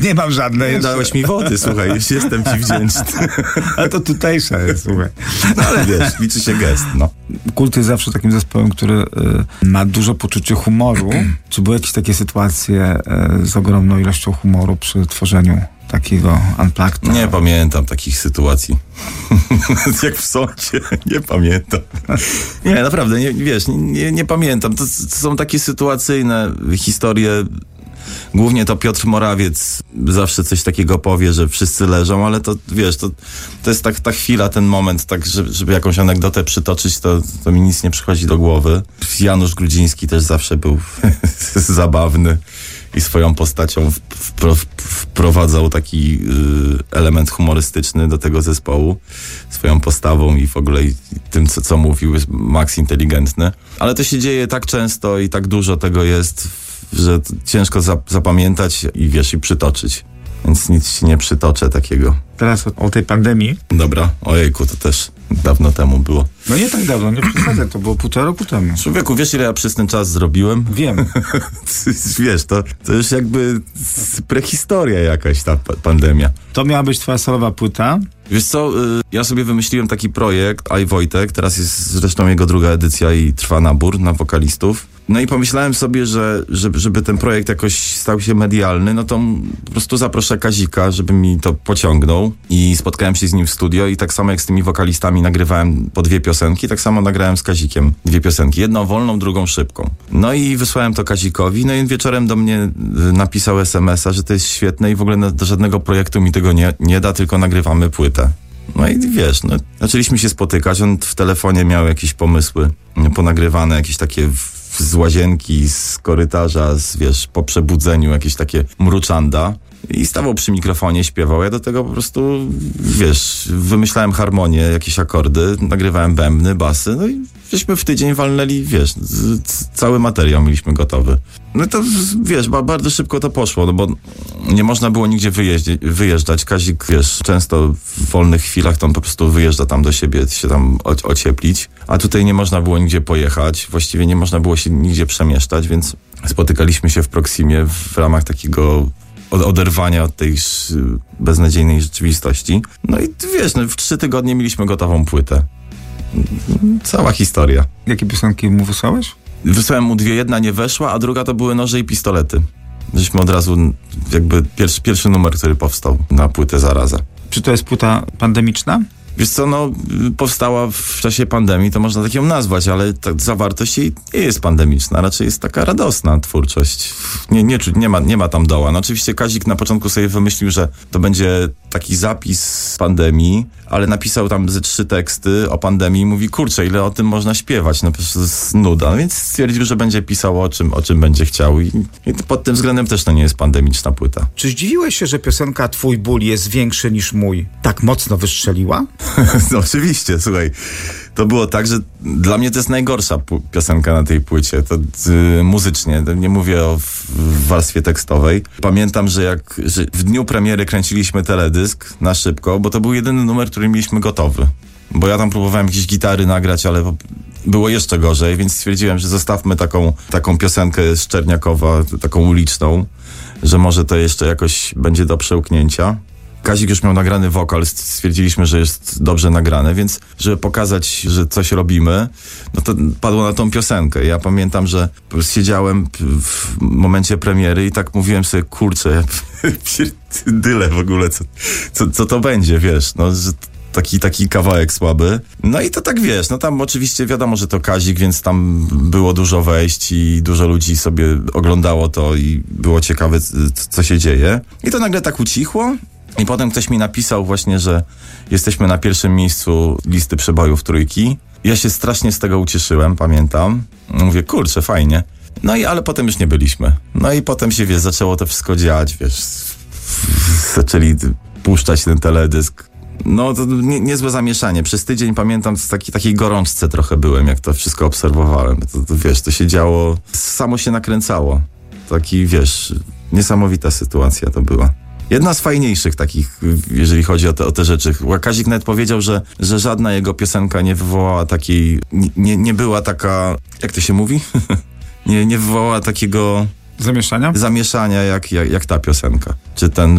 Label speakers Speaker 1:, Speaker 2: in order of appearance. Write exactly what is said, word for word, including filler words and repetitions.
Speaker 1: Nie mam żadnej.
Speaker 2: Dałeś mi wody, słuchaj, już jestem ci wdzięczny.
Speaker 1: Ale to tutejsza jest, słuchaj.
Speaker 2: No ale wiesz, liczy się gest, no.
Speaker 1: Kult jest zawsze takim zespołem, który y, ma dużo poczucia humoru. Czy były jakieś takie sytuacje y, z ogromną ilością humoru przy tworzeniu takiego Unplugged?
Speaker 2: Nie pamiętam takich sytuacji. Jak w sądzie, nie pamiętam. Nie, naprawdę, nie, wiesz, nie, nie pamiętam. To, to są takie sytuacyjne historie. Głównie to Piotr Morawiec zawsze coś takiego powie, że wszyscy leżą, ale to wiesz, to, to jest tak, ta chwila, ten moment, tak, żeby, żeby jakąś anegdotę przytoczyć, to, to mi nic nie przychodzi do głowy. Janusz Grudziński też zawsze był zabawny i swoją postacią wpro, wprowadzał taki y, element humorystyczny do tego zespołu. Swoją postawą i w ogóle i tym, co, co mówił, jest maks inteligentny. Ale to się dzieje tak często i tak dużo tego jest, że ciężko zap- zapamiętać i wiesz, i przytoczyć. Więc nic ci nie przytoczę takiego.
Speaker 1: Teraz o, o tej pandemii.
Speaker 2: Dobra, ojejku, to też dawno temu było.
Speaker 1: No nie tak dawno, nie przesadzę, to było półtora roku temu.
Speaker 2: Człowieku, wiesz, ile ja przez ten czas zrobiłem?
Speaker 1: Wiem.
Speaker 2: Wiesz, to, to już jakby prehistoria jakaś, ta pa- pandemia.
Speaker 1: To miała być twoja solowa płyta.
Speaker 2: Wiesz co, y, ja sobie wymyśliłem taki projekt, I Wojtek, teraz jest zresztą jego druga edycja i trwa nabór na wokalistów. No i pomyślałem sobie, że żeby, żeby ten projekt jakoś stał się medialny, no to po prostu zaproszę Kazika, żeby mi to pociągnął i spotkałem się z nim w studio i tak samo jak z tymi wokalistami nagrywałem po dwie piosenki, tak samo nagrałem z Kazikiem dwie piosenki, jedną wolną, drugą szybką. No i wysłałem to Kazikowi, no i wieczorem do mnie napisał es em es a, że to jest świetne i w ogóle do żadnego projektu mi tego nie, nie da, tylko nagrywamy płytę. No i wiesz, no, zaczęliśmy się spotykać, on w telefonie miał jakieś pomysły ponagrywane, jakieś takie w, z łazienki, z korytarza, z, wiesz, po przebudzeniu, jakieś takie mruczanda i stawał przy mikrofonie, śpiewał. Ja do tego po prostu, wiesz, wymyślałem harmonię, jakieś akordy, nagrywałem bębny, basy, no i żeśmy w tydzień walnęli, wiesz, z, z, cały materiał mieliśmy gotowy. No to, wiesz, ba, bardzo szybko to poszło, no bo nie można było nigdzie wyjeździ, wyjeżdżać. Kazik, wiesz, często w wolnych chwilach to on po prostu wyjeżdża tam do siebie, się tam o, ocieplić, a tutaj nie można było nigdzie pojechać, właściwie nie można było się nigdzie przemieszczać, więc spotykaliśmy się w Proximie w ramach takiego oderwania od tej beznadziejnej rzeczywistości. No i wiesz, no, w trzy tygodnie mieliśmy gotową płytę. Cała historia.
Speaker 1: Jakie piosenki mu wysłałeś?
Speaker 2: Wysłałem mu dwie, jedna nie weszła, a druga to były Noże i pistolety. Żeśmy od razu, jakby pierwszy, pierwszy numer, który powstał na płytę Zaraza.
Speaker 1: Czy to jest płyta pandemiczna?
Speaker 2: Wiesz co, no powstała w czasie pandemii, to można tak ją nazwać, ale ta zawartość jej nie jest pandemiczna, raczej jest taka radosna twórczość. Nie, nie, nie, ma, nie ma tam doła. No oczywiście Kazik na początku sobie wymyślił, że to będzie taki zapis z pandemii, ale napisał tam ze trzy teksty o pandemii i mówi, kurczę, ile o tym można śpiewać, no po prostu jest nuda. No więc stwierdził, że będzie pisał o czym, o czym będzie chciał i, i pod tym względem też to nie jest pandemiczna płyta.
Speaker 1: Czy zdziwiłeś się, że piosenka Twój ból jest większy niż mój tak mocno wystrzeliła?
Speaker 2: No oczywiście, słuchaj, to było tak, że dla mnie to jest najgorsza pu- piosenka na tej płycie, to y, muzycznie, to nie mówię o w, w warstwie tekstowej. Pamiętam, że jak że w dniu premiery kręciliśmy teledysk na szybko, bo to był jedyny numer, który mieliśmy gotowy. Bo ja tam próbowałem jakieś gitary nagrać, ale było jeszcze gorzej, więc stwierdziłem, że zostawmy taką, taką piosenkę z Czerniakowa, taką uliczną, że może to jeszcze jakoś będzie do przełknięcia. Kazik już miał nagrany wokal, stwierdziliśmy, że jest dobrze nagrane, więc żeby pokazać, że coś robimy, no to padło na tą piosenkę. Ja pamiętam, że siedziałem w momencie premiery i tak mówiłem sobie, kurczę, dyle w ogóle, co, co, co to będzie, wiesz, no, że taki, taki kawałek słaby. No i to tak, wiesz, no tam oczywiście wiadomo, że to Kazik, więc tam było dużo wejść i dużo ludzi sobie oglądało to i było ciekawe, co się dzieje. I to nagle tak ucichło. I potem ktoś mi napisał właśnie, że jesteśmy na pierwszym miejscu listy przebojów trójki. Ja się strasznie z tego ucieszyłem, pamiętam. Mówię, kurczę, fajnie. No i ale potem już nie byliśmy. No i potem się, wiesz, zaczęło to wszystko dziać, wiesz. Zaczęli puszczać ten teledysk. No to nie, niezłe zamieszanie. Przez tydzień pamiętam, w taki, takiej gorączce trochę byłem, jak to wszystko obserwowałem. To, to wiesz, to się działo, samo się nakręcało. Taki, wiesz, niesamowita sytuacja to była. Jedna z fajniejszych takich, jeżeli chodzi o te, o te rzeczy. Kazik nawet powiedział, że, że żadna jego piosenka nie wywołała takiej, nie, nie była taka, jak to się mówi? nie, nie wywołała takiego...
Speaker 1: Zamieszania?
Speaker 2: zamieszania jak, jak, jak ta piosenka. Czy ten